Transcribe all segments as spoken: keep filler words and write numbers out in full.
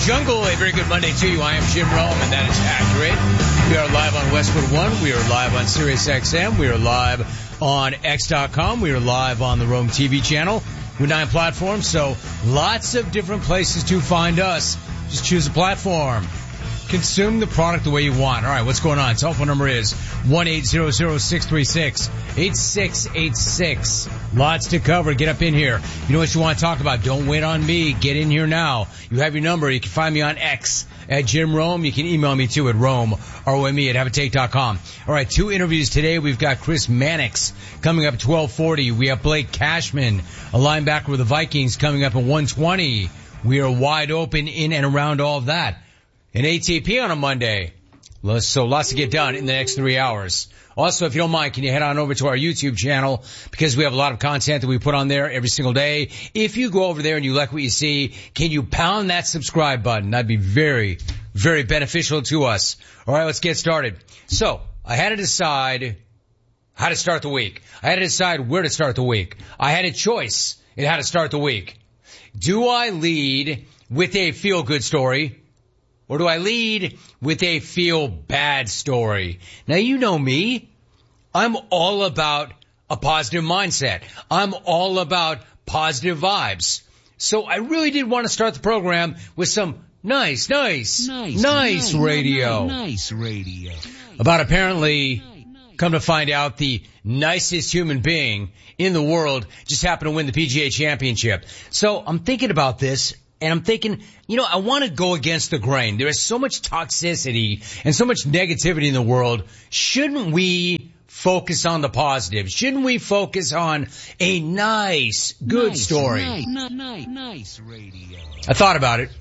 Jungle. A very good Monday to you. I am Jim Rome, and that is accurate. We are live on Westwood One. We are live on Sirius X M. We are live on X dot com. We are live on the Rome T V channel with nine platforms. So lots of different places to find us. Just choose a platform. Consume the product the way you want. All right, what's going on? Telephone number is one eight hundred, six three six, eight six eight six. Lots to cover. Get up in here. You know what you want to talk about? Don't wait on me. Get in here now. You have your number. You can find me on X at Jim Rome. You can email me too at Rome, R O M E, at have a take dot com. All right, two interviews today. We've got Chris Mannix coming up at twelve forty. We have Blake Cashman, a linebacker with the Vikings, coming up at one twenty. We are wide open in and around all of that. An A T P on a Monday. So lots to get done in the next three hours. Also, if you don't mind, can you head on over to our YouTube channel, because we have a lot of content that we put on there every single day. If you go over there and you like what you see, can you pound that subscribe button? That'd be very, very beneficial to us. All right, let's get started. So I had to decide how to start the week. I had to decide where to start the week. I had a choice in how to start the week. Do I lead with a feel-good story, or do I lead with a feel-bad story? Now, you know me. I'm all about a positive mindset. I'm all about positive vibes. So I really did want to start the program with some nice, nice, nice, nice, nice radio. Nice radio. About apparently, come to find out, the nicest human being in the world just happened to win the P G A championship. So I'm thinking about this. And I'm thinking, you know, I want to go against the grain. There is so much toxicity and so much negativity in the world. Shouldn't we focus on the positive? Shouldn't we focus on a nice, good nice, story? Nice, nice, nice radio. I thought about it.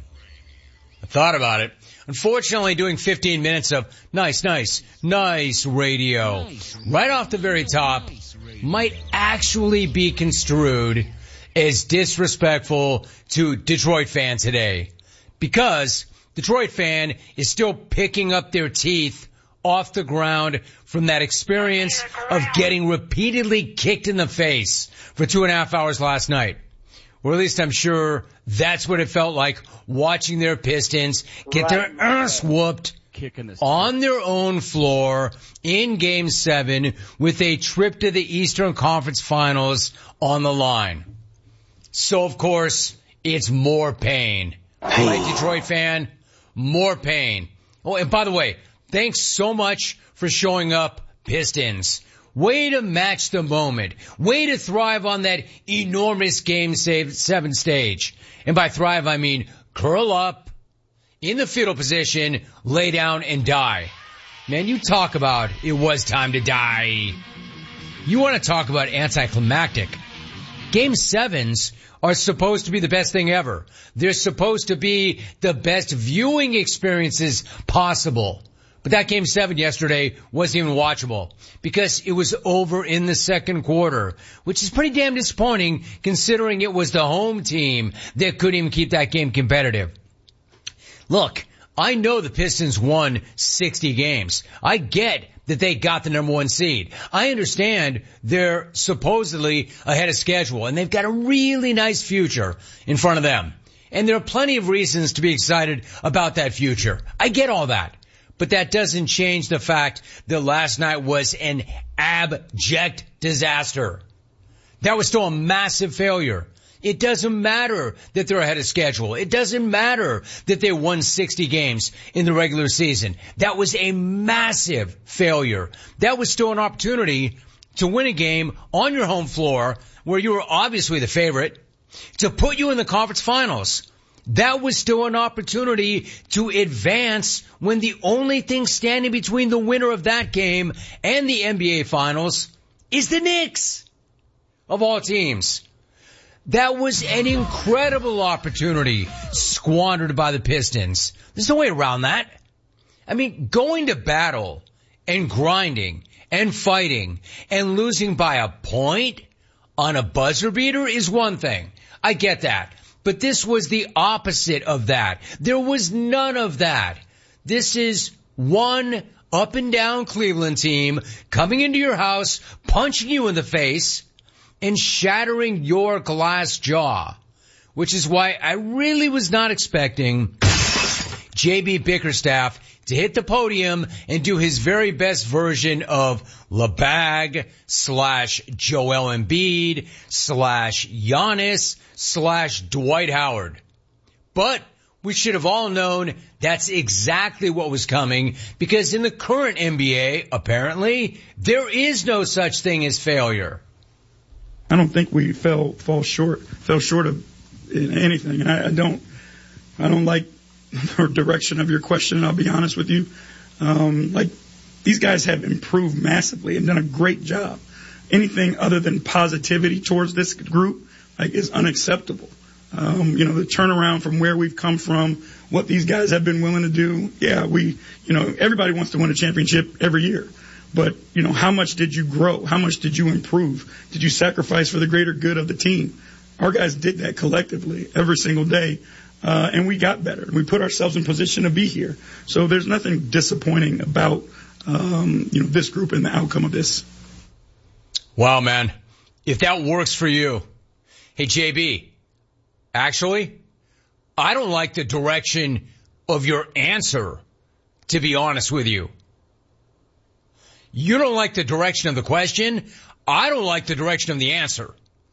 I thought about it. Unfortunately, doing fifteen minutes of nice, nice, nice radio nice, right off the very top nice might actually be construed is disrespectful to Detroit fan today, because Detroit fan is still picking up their teeth off the ground from that experience of getting repeatedly kicked in the face for two and a half hours last night. Or at least I'm sure that's what it felt like, watching their Pistons get their ass whooped on their own floor in Game seven with a trip to the Eastern Conference Finals on the line. So, of course, it's more pain. pain. Right, Detroit fan? More pain. Oh, and by the way, thanks so much for showing up, Pistons. Way to match the moment. Way to thrive on that enormous Game seven stage. And by thrive, I mean curl up, in the fetal position, lay down, and die. Man, you talk about it was time to die. You want to talk about anticlimactic. Game sevens are supposed to be the best thing ever. They're supposed to be the best viewing experiences possible. But that Game seven yesterday wasn't even watchable because it was over in the second quarter, which is pretty damn disappointing considering it was the home team that couldn't even keep that game competitive. Look, I know the Pistons won sixty games. I get that they got the number one seed. I understand they're supposedly ahead of schedule, and they've got a really nice future in front of them. And there are plenty of reasons to be excited about that future. I get all that. But that doesn't change the fact that last night was an abject disaster. That was still a massive failure. It doesn't matter that they're ahead of schedule. It doesn't matter that they won sixty games in the regular season. That was a massive failure. That was still an opportunity to win a game on your home floor where you were obviously the favorite, to put you in the conference finals. That was still an opportunity to advance when the only thing standing between the winner of that game and the N B A finals is the Knicks of all teams. That was an incredible opportunity squandered by the Pistons. There's no way around that. I mean, going to battle and grinding and fighting and losing by a point on a buzzer beater is one thing. I get that. But this was the opposite of that. There was none of that. This is one up and down Cleveland team coming into your house, punching you in the face, and shattering your glass jaw, which is why I really was not expecting J B Bickerstaff to hit the podium and do his very best version of LeBag slash Joel Embiid slash Giannis slash Dwight Howard. But we should have all known that's exactly what was coming, because in the current N B A, apparently, there is no such thing as failure. I don't think we fell fall short fell short of anything, and I, I don't I don't like the direction of your question. I'll be honest with you. Um, like these guys have improved massively and done a great job. Anything other than positivity towards this group, like, is unacceptable. Um, you know, the turnaround from where we've come from, what these guys have been willing to do. Yeah, we, you know, everybody wants to win a championship every year. But, you know, how much did you grow? How much did you improve? Did you sacrifice for the greater good of the team? Our guys did that collectively every single day. Uh, and we got better. We put ourselves in position to be here. So there's nothing disappointing about, um, you know, this group and the outcome of this. Wow, man. If that works for you. Hey, J B. Actually, I don't like the direction of your answer, to be honest with you. You don't like the direction of the question. I don't like the direction of the answer.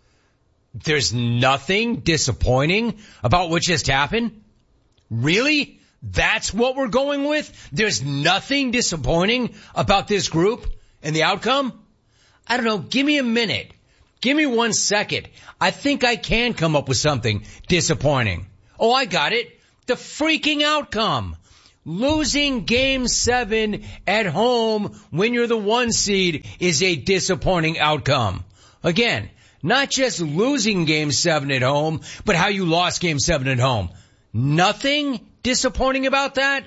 There's nothing disappointing about what just happened? Really? That's what we're going with? There's nothing disappointing about this group and the outcome? I don't know. Give me a minute. Give me one second. I think I can come up with something disappointing. Oh, I got it. The freaking outcome. Losing game seven at home when you're the one seed is a disappointing outcome. Again, not just losing game seven at home, but how you lost game seven at home. Nothing disappointing about that?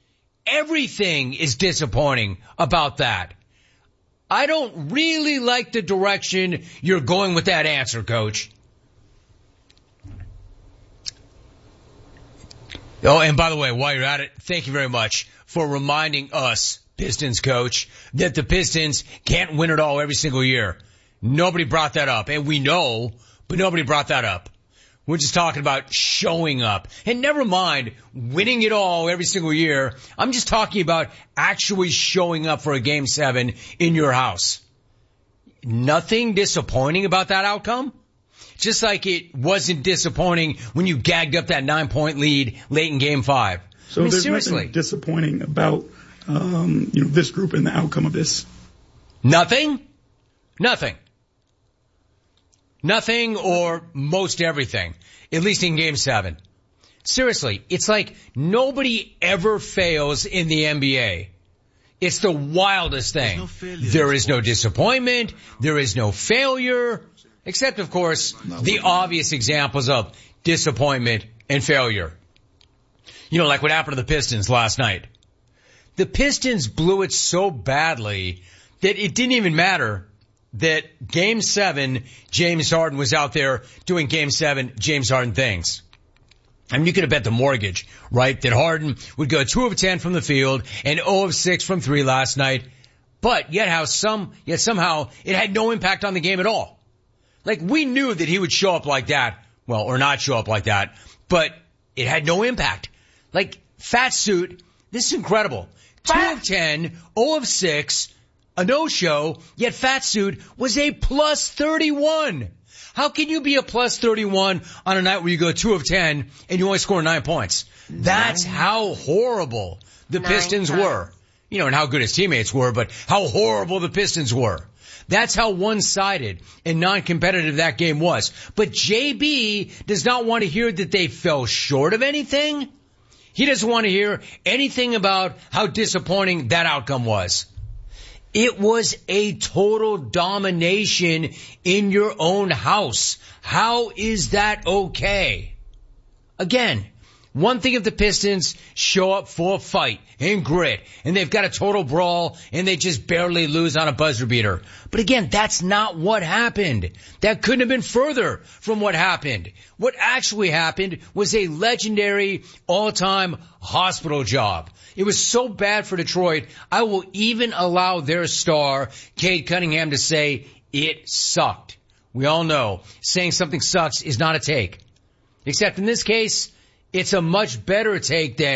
Everything is disappointing about that. I don't really like the direction you're going with that answer, Coach. Oh, and by the way, while you're at it, thank you very much for reminding us, Pistons coach, that the Pistons can't win it all every single year. Nobody brought that up, and we know, but nobody brought that up. We're just talking about showing up. And never mind winning it all every single year. I'm just talking about actually showing up for a game seven in your house. Nothing disappointing about that outcome? Just like it wasn't disappointing when you gagged up that nine-point lead late in game five. So I mean, there's seriously. nothing disappointing about um, you know, this group and the outcome of this. Nothing? Nothing. Nothing or most everything, at least in game seven. Seriously, it's like nobody ever fails in the N B A. It's the wildest thing. No there is no disappointment. There is no failure, except, of course, the obvious examples of disappointment and failure. You know, like what happened to the Pistons last night. The Pistons blew it so badly that it didn't even matter that game seven, James Harden was out there doing game seven, James Harden things. I mean, you could have bet the mortgage, right, that Harden would go two of ten from the field and zero of six from three last night. But yet how some, yet somehow it had no impact on the game at all. Like, we knew that he would show up like that. Well, or not show up like that, but it had no impact. Like, Fat Suit, this is incredible. two of ten, zero of six, a no-show, yet Fat Suit was a plus thirty-one. How can you be a plus thirty-one on a night where you go two of ten and you only score nine points? That's nine. How horrible the nine Pistons times. were. You know, and how good his teammates were, but how horrible the Pistons were. That's how one-sided and non-competitive that game was. But J B does not want to hear that they fell short of anything. He doesn't want to hear anything about how disappointing that outcome was. It was a total domination in your own house. How is that okay? Again, one thing if the Pistons show up for a fight and grit, and they've got a total brawl, and they just barely lose on a buzzer beater. But again, that's not what happened. That couldn't have been further from what happened. What actually happened was a legendary all-time hospital job. It was so bad for Detroit, I will even allow their star, Cade Cunningham, to say it sucked. We all know saying something sucks is not a take. Except in this case, it's a much better take than,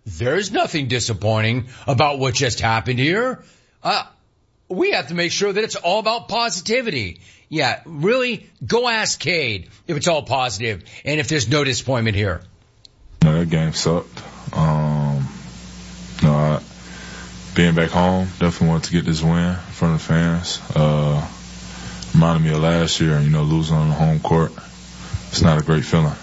there's nothing disappointing about what just happened here. Uh, we have to make sure that it's all about positivity. Yeah, really, go ask Cade if it's all positive and if there's no disappointment here. No, that game sucked. Um, no, I, being back home, definitely wanted to get this win in front of the fans. Uh, reminded me of last year, you know, losing on the home court. It's not a great feeling.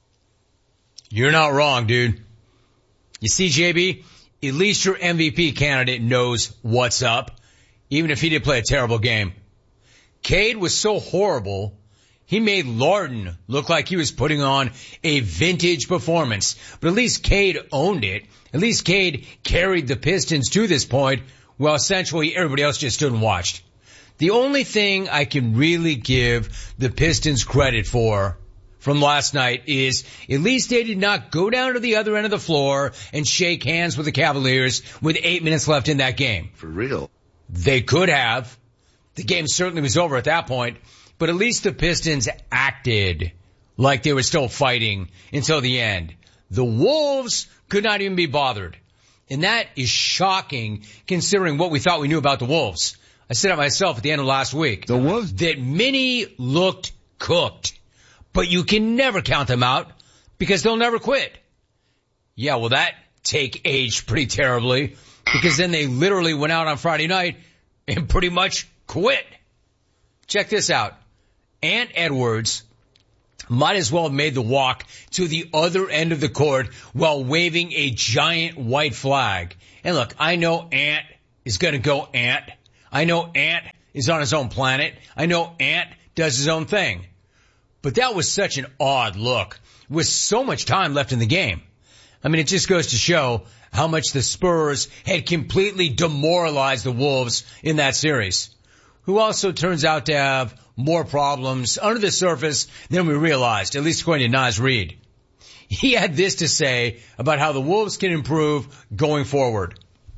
You're not wrong, dude. You see, J B, at least your M V P candidate knows what's up, even if he did play a terrible game. Cade was so horrible, he made Larden look like he was putting on a vintage performance. But at least Cade owned it. At least Cade carried the Pistons to this point, while essentially everybody else just stood and watched. The only thing I can really give the Pistons credit for from last night is at least they did not go down to the other end of the floor and shake hands with the Cavaliers with eight minutes left in that game. For real. They could have. The game certainly was over at that point, but at least the Pistons acted like they were still fighting until the end. The Wolves could not even be bothered. And that is shocking considering what we thought we knew about the Wolves. I said it myself at the end of last week. The Wolves? That Minnie looked cooked. But you can never count them out because they'll never quit. Yeah, well, that take aged pretty terribly because then they literally went out on Friday night and pretty much quit. Check this out. Ant Edwards might as well have made the walk to the other end of the court while waving a giant white flag. And look, I know Ant is going to go Ant. I know Ant is on his own planet. I know Ant does his own thing. But that was such an odd look with so much time left in the game. I mean, it just goes to show how much the Spurs had completely demoralized the Wolves in that series, who also turns out to have more problems under the surface than we realized, at least according to Naz Reid. He had this to say about how the Wolves can improve going forward.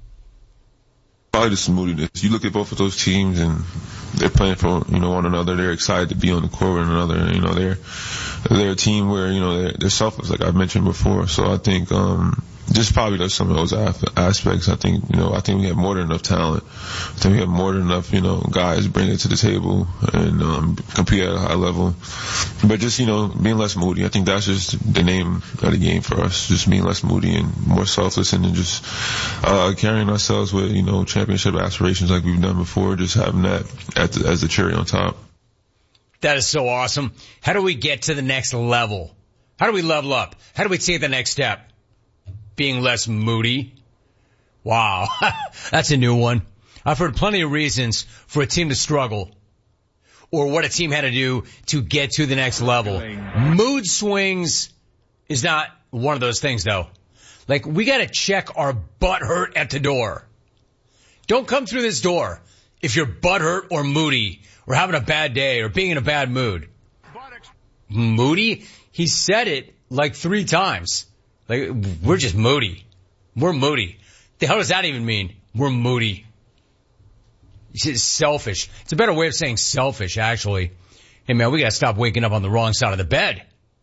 Probably the smoothness. You look at both of those teams and they're playing for, you know, one another. They're excited to be on the court with another. You know, they're, they're a team where, you know, they're, they're selfless, like I mentioned before. So I think, um, just probably does some of those aspects. I think, you know, I think we have more than enough talent. I think we have more than enough, you know, guys bring it to the table and, um, compete at a high level. But just, you know, being less moody. I think that's just the name of the game for us. Just being less moody and more selfless and then just, uh, carrying ourselves with, you know, championship aspirations like we've done before. Just having that at the, as the cherry on top. That is so awesome. How do we get to the next level? How do we level up? How do we take the next step? Being less moody. Wow. That's a new one. I've heard plenty of reasons for a team to struggle or what a team had to do to get to the next level. Mood swings is not one of those things though. Like we got to check our butt hurt at the door. Don't come through this door if you're butt hurt or moody or having a bad day or being in a bad mood. Moody? He said it like three times. Like, we're just moody. We're moody. The hell does that even mean? We're moody. It's selfish. It's a better way of saying selfish, actually. Hey man, we gotta stop waking up on the wrong side of the bed.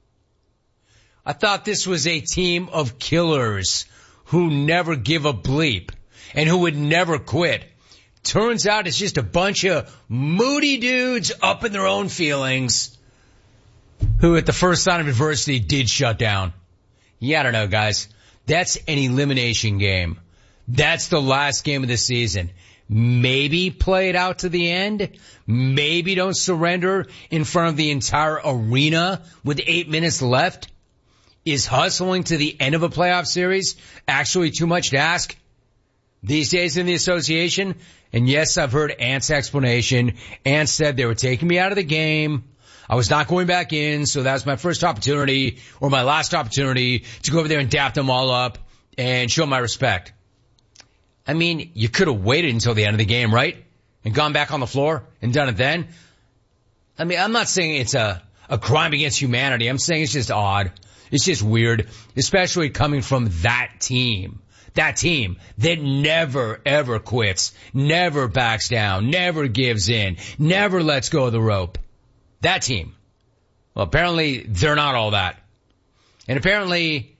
I thought this was a team of killers who never give a bleep and who would never quit. Turns out it's just a bunch of moody dudes up in their own feelings who at the first sign of adversity did shut down. Yeah, I don't know, guys. That's an elimination game. That's the last game of the season. Maybe play it out to the end. Maybe don't surrender in front of the entire arena with eight minutes left. Is hustling to the end of a playoff series actually too much to ask these days in the association? And yes, I've heard Ant's explanation. Ant said they were taking me out of the game. I was not going back in, so that was my first opportunity or my last opportunity to go over there and dap them all up and show my respect. I mean, you could have waited until the end of the game, right? And gone back on the floor and done it then. I mean, I'm not saying it's a, a crime against humanity. I'm saying it's just odd. It's just weird, especially coming from that team. That team that never, ever quits, never backs down, never gives in, never lets go of the rope. That team. Well, apparently they're not all that. And apparently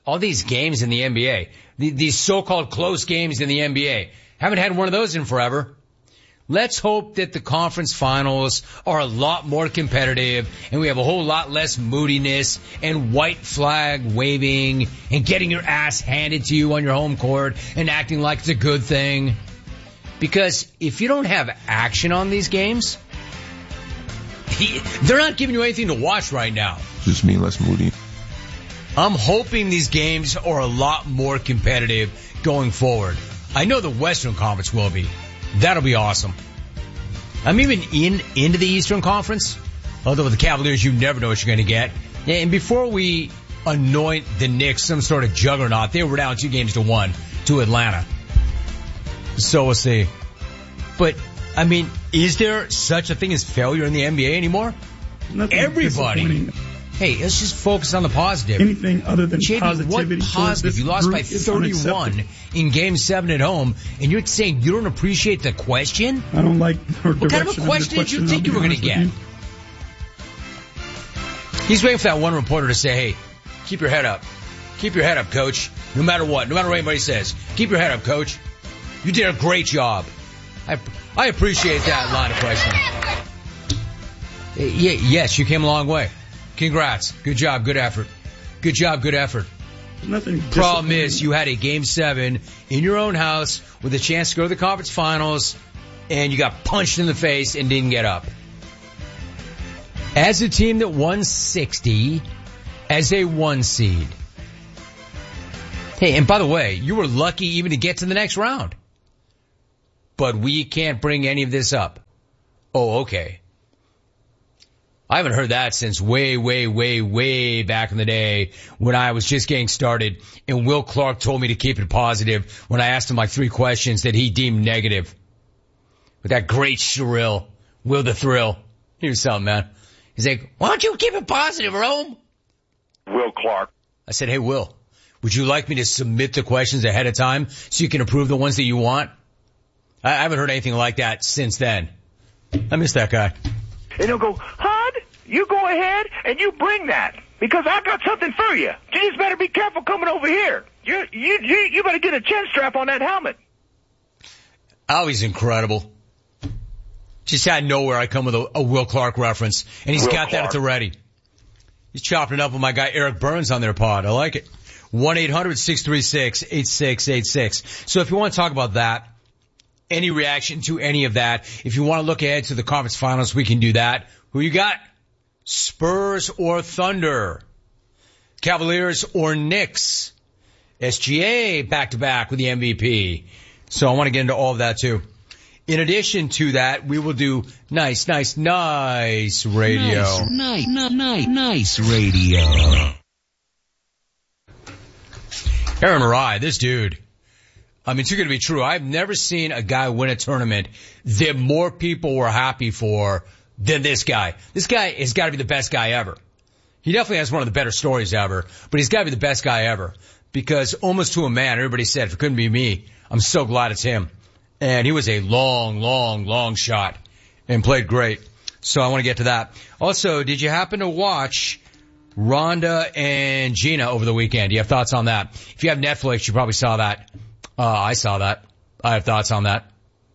all these games in the N B A, these so-called close games in the N B A. Haven't had one of those in forever. Let's hope that the conference finals are a lot more competitive and we have a whole lot less moodiness and white flag waving and getting your ass handed to you on your home court and acting like it's a good thing. Because if you don't have action on these games, they're not giving you anything to watch right now. Just mean less moody. I'm hoping these games are a lot more competitive going forward. I know the Western Conference will be. That'll be awesome. I'm even in into the Eastern Conference, although with the Cavaliers, you never know what you're going to get. And before we anoint the Knicks some sort of juggernaut, they were down two games to one to Atlanta. So we'll see. But, I mean, is there such a thing as failure in the N B A anymore? Nothing Everybody. Hey, let's just focus on the positive. Anything other than J D, positivity. What positive? You lost by thirty-one in Game seven at home, and you're saying you don't appreciate the question? I don't like her What kind of a question did you think you were going to get? He's waiting for that one reporter to say, hey, keep your head up. Keep your head up, coach. No matter what. No matter what anybody says. Keep your head up, coach. You did a great job. I, I appreciate that line of questioning. Yeah, yes, you came a long way. Congrats. Good job. Good effort. Good job. Good effort. Nothing. Problem is, you had a game seven in your own house with a chance to go to the conference finals, and you got punched in the face and didn't get up. As a team that won sixty, as a one seed. Hey, and by the way, you were lucky even to get to the next round. But we can't bring any of this up. Oh, okay. I haven't heard that since way, way, way, way back in the day when I was just getting started and Will Clark told me to keep it positive when I asked him like three questions that he deemed negative. With that great shrill, Will the Thrill. Here's something, man. He's like, why don't you keep it positive, Rome? Will Clark. I said, hey, Will, would you like me to submit the questions ahead of time so you can approve the ones that you want? I haven't heard anything like that since then. I miss that guy. And he'll go, Hud, you go ahead and you bring that because I got something for you. You just better be careful coming over here. You you you, you better get a chin strap on that helmet. Oh, he's incredible. Just out of nowhere, I come with a, a Will Clark reference, and he's Will got Clark. that at the ready. He's chopping it up with my guy Eric Burns on their pod. I like it. one eight hundred six three six eight six eight six. So if you want to talk about that, any reaction to any of that, if you want to look ahead to the conference finals, we can do that. Who you got? Spurs or Thunder? Cavaliers or Knicks? S G A back-to-back with the M V P. So I want to get into all of that too. In addition to that, we will do nice, nice, nice radio. Nice, nice, nice, nice radio. Aaron Marai, this dude. I mean, it's going to be true. I've never seen a guy win a tournament that more people were happy for than this guy. This guy has got to be the best guy ever. He definitely has one of the better stories ever, but he's got to be the best guy ever because almost to a man, everybody said, if it couldn't be me, I'm so glad it's him. And he was a long, long, long shot and played great. So I want to get to that. Also, did you happen to watch Rhonda and Gina over the weekend? Do you have thoughts on that? If you have Netflix, you probably saw that. Uh, I saw that. I have thoughts on that.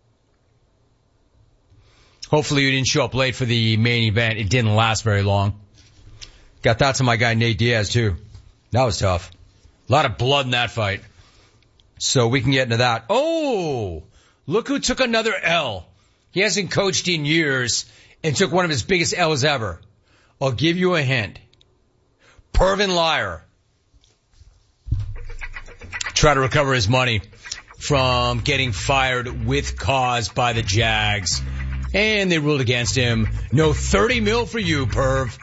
Hopefully you didn't show up late for the main event. It didn't last very long. Got thoughts on my guy Nate Diaz too. That was tough. A lot of blood in that fight. So we can get into that. Oh, look who took another L. He hasn't coached in years and took one of his biggest L's ever. I'll give you a hint. Pervin Liar. Try to recover his money from getting fired with cause by the Jags. And they ruled against him. No thirty mil for you, Perv.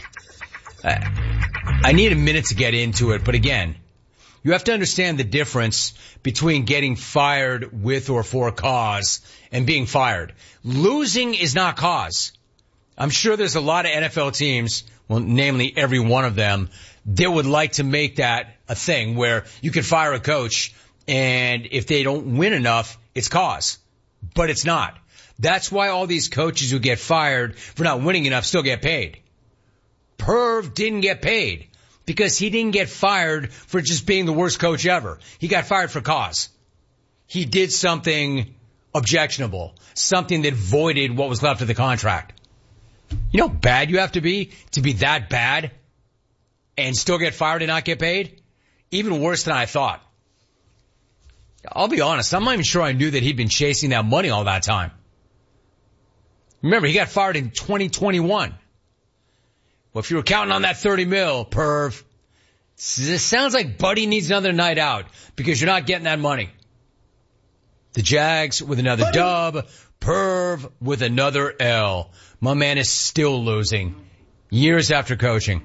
I, I need a minute to get into it, but again, you have to understand the difference between getting fired with or for cause and being fired. Losing is not cause. I'm sure there's a lot of N F L teams, well, namely every one of them, that would like to make that a thing where you could fire a coach and if they don't win enough, it's cause. But it's not. That's why all these coaches who get fired for not winning enough still get paid. Perv didn't get paid. because he didn't get fired for just being the worst coach ever. He got fired for cause. He did something objectionable, something that voided what was left of the contract. You know how bad you have to be to be that bad and still get fired and not get paid? Even worse than I thought. I'll be honest, I'm not even sure I knew that he'd been chasing that money all that time. Remember, he got fired in twenty twenty-one. Well, if you were counting on that thirty mil, perv, this sounds like Buddy needs another night out because you're not getting that money. The Jags with another Buddy. Dub, perv with another L. My man is still losing years after coaching.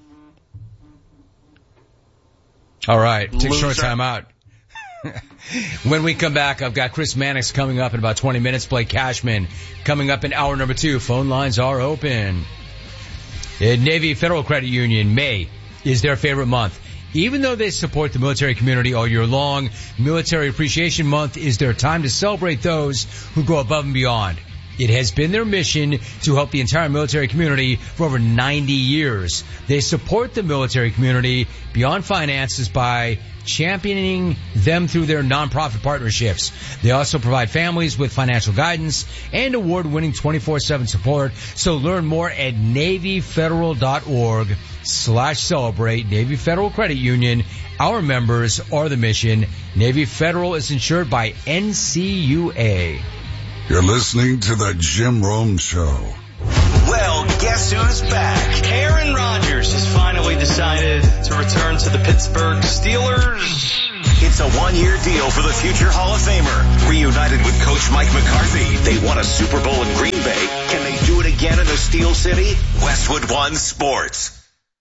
All right, take a short time out. When we come back, I've got Chris Mannix coming up in about twenty minutes. Blake Cashman coming up in hour number two. Phone lines are open. At Navy Federal Credit Union, May is their favorite month. Even though they support the military community all year long, Military Appreciation Month is their time to celebrate those who go above and beyond. It has been their mission to help the entire military community for over ninety years. They support the military community beyond finances by championing them through their nonprofit partnerships. They also provide families with financial guidance and award-winning twenty-four seven support. So learn more at NavyFederal.org slash celebrate. Navy Federal Credit Union. Our members are the mission. Navy Federal is insured by N C U A. You're listening to the Jim Rome Show. Well, guess who's back? Aaron Rodgers has finally decided to return to the Pittsburgh Steelers. It's a one-year deal for the future Hall of Famer. Reunited with Coach Mike McCarthy, they won a Super Bowl in Green Bay. Can they do it again in the Steel City? Westwood One Sports.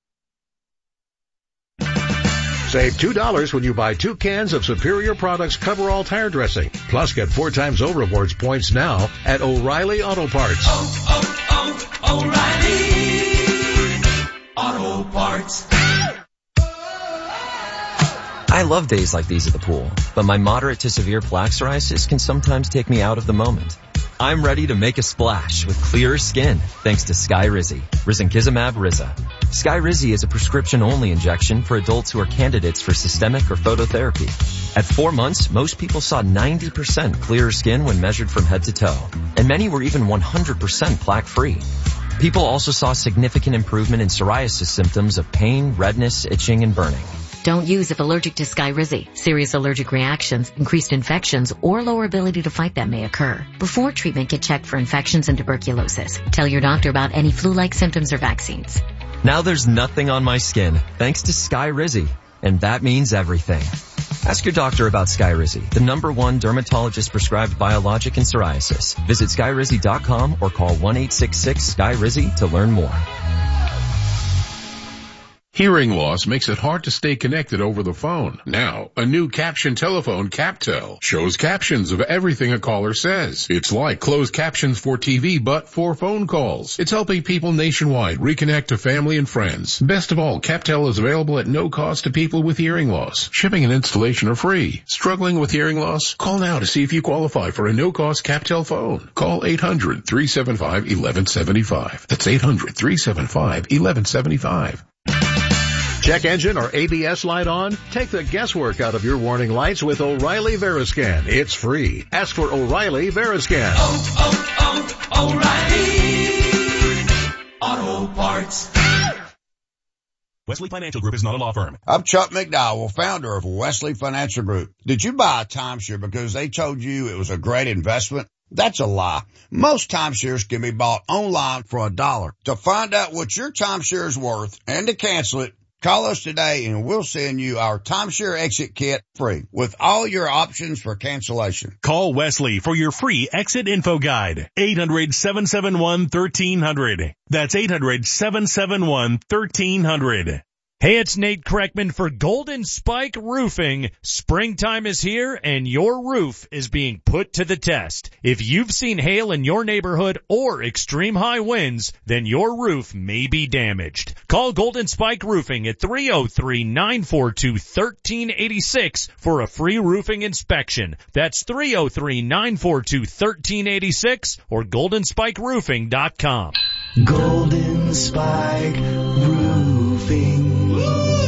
Save two dollars when you buy two cans of Superior Products Coverall Tire Dressing. Plus, get four times O Rewards points now at O'Reilly Auto Parts. Oh, oh, oh, O'Reilly Auto Parts. I love days like these at the pool, but my moderate to severe plaque psoriasis can sometimes take me out of the moment. I'm ready to make a splash with clearer skin thanks to Skyrizi, Risankizumab Riza. Skyrizi is a prescription-only injection for adults who are candidates for systemic or phototherapy. At four months, most people saw ninety percent clearer skin when measured from head to toe, and many were even one hundred percent plaque-free. People also saw significant improvement in psoriasis symptoms of pain, redness, itching, and burning. Don't use if allergic to Skyrizi. Serious allergic reactions, increased infections, or lower ability to fight them may occur. Before treatment, get checked for infections and tuberculosis. Tell your doctor about any flu-like symptoms or vaccines. Now there's nothing on my skin thanks to Skyrizi, and that means everything. Ask your doctor about Skyrizi, the number one dermatologist-prescribed biologic in psoriasis. Visit Skyrizi dot com or call one eight six six S K Y R I Z Y to learn more. Hearing loss makes it hard to stay connected over the phone. Now, a new caption telephone, CapTel, shows captions of everything a caller says. It's like closed captions for T V, but for phone calls. It's helping people nationwide reconnect to family and friends. Best of all, CapTel is available at no cost to people with hearing loss. Shipping and installation are free. Struggling with hearing loss? Call now to see if you qualify for a no-cost CapTel phone. Call eight hundred, three seven five, one one seven five. That's eight hundred, three seven five, one one seven five. Check engine or A B S light on? Take the guesswork out of your warning lights with O'Reilly Veriscan. It's free. Ask for O'Reilly Veriscan. Oh, oh, oh, O'Reilly Auto Parts. Wesley Financial Group is not a law firm. I'm Chuck McDowell, founder of Wesley Financial Group. Did you buy a timeshare because they told you it was a great investment? That's a lie. Most timeshares can be bought online for a dollar. To find out what your timeshare is worth and to cancel it, call us today and we'll send you our timeshare exit kit free with all your options for cancellation. Call Wesley for your free exit info guide. eight hundred, seven seven one, one three zero zero. That's eight hundred, seven seven one, one three zero zero. Hey, it's Nate Kreckman for Golden Spike Roofing. Springtime is here and your roof is being put to the test. If you've seen hail in your neighborhood or extreme high winds, then your roof may be damaged. Call Golden Spike Roofing at three oh three, nine four two, one three eight six for a free roofing inspection. That's three oh three, nine four two, one three eight six or golden spike roofing dot com. Golden Spike Roofing.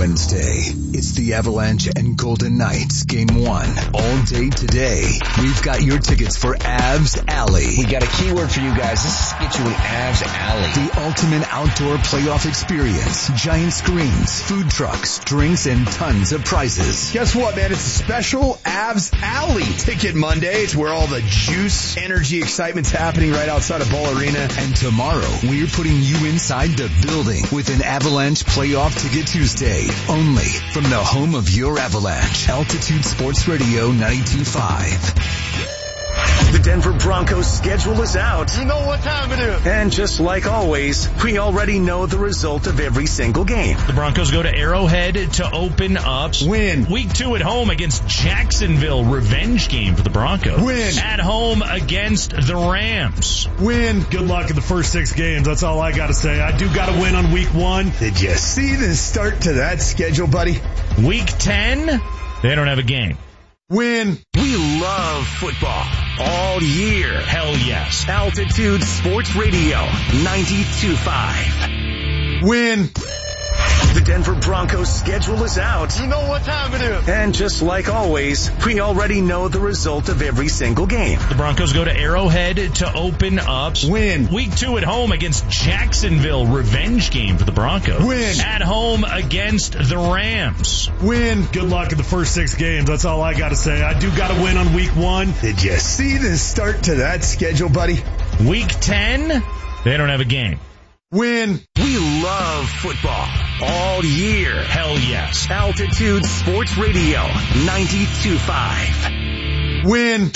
Wednesday. It's the Avalanche and Golden Knights Game one. All day today. We've got your tickets for Avs Alley. We got a keyword for you guys. This is get you an Avs Alley. The ultimate outdoor playoff experience. Giant screens, food trucks, drinks, and tons of prizes. Guess what, man? It's a special Avs Alley Ticket Monday. It's where all the juice, energy, excitement's happening right outside of Ball Arena. And tomorrow, we're putting you inside the building with an Avalanche Playoff Ticket Tuesday. Only from the home of your Avalanche. Altitude Sports Radio ninety-two point five. The Denver Broncos schedule is out. You know what time it is. And just like always, we already know the result of every single game. The Broncos go to Arrowhead to open up. Win. Week two at home against Jacksonville. Revenge game for the Broncos. Win. At home against the Rams. Win. Good luck in the first six games. That's all I got to say. I do got to win on week one. Did you see the start to that schedule, buddy? Week ten, they don't have a game. Win. We love football all year. Hell yes. Altitude Sports Radio ninety-two point five. Win. The Denver Broncos schedule is out. You know what time it is. And just like always, we already know the result of every single game. The Broncos go to Arrowhead to open up. Win. Week two at home against Jacksonville. Revenge game for the Broncos. Win. At home against the Rams. Win. Good luck in the first six games. That's all I got to say. I do got to win on week one. Did you see the start to that schedule, buddy? Week ten, they don't have a game. Win. We love football all year. Hell yes. Altitude Sports Radio ninety-two point five. Win.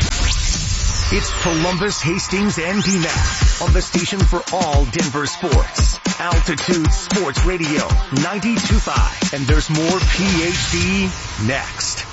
It's Columbus, Hastings, and D MAC on the station for all Denver sports. Altitude Sports Radio ninety-two point five. And there's more P H D next.